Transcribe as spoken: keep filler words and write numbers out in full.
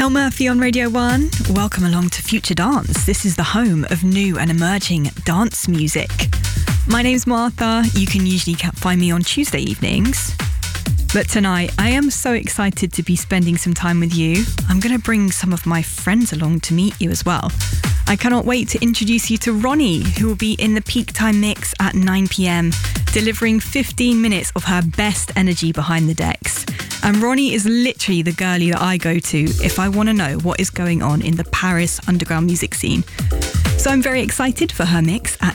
Elle Murphy on Radio one. Welcome along to Future Dance. This is the home of new and emerging dance music. My name's Martha. You can usually find me on Tuesday evenings. But tonight, I am so excited to be spending some time with you. I'm going to bring some of my friends along to meet you as well. I cannot wait to introduce you to Ronnie, who will be in the Peak Time Mix at nine p.m, delivering fifteen minutes of her best energy behind the decks. And Ronnie is literally the girlie that I go to if I want to know what is going on in the Paris underground music scene. So I'm very excited for her mix at